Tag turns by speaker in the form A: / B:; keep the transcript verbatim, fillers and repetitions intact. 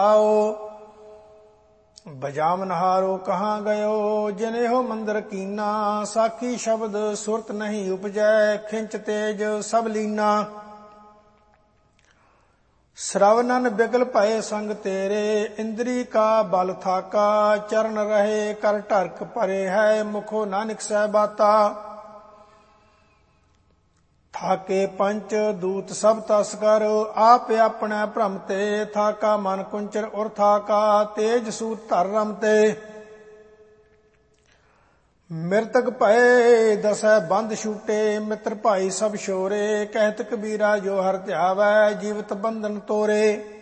A: आओ बजावनहारो कहाँ गयो, जिनेहो मंदिर कीना, साखी शब्द सुरत नहीं उपजै, खिंच तेज सब लीना। श्रवणन बिगल भय संग तेरे, इंद्री का बल थाका, चरण रहे कर ढरक परे है, मुखो नानक सह बाता। थाके पंच दूत सब तस्कर, आप अपने भ्रम ते, थाका मन कुंचर उर थाका, तेज सूत धर रमते। मृतक भय दसै बंद छूटे, मित्र भाई सब छोरे, कहत कबीरा जो हर ध्यावै, जीवित बंधन तोरे।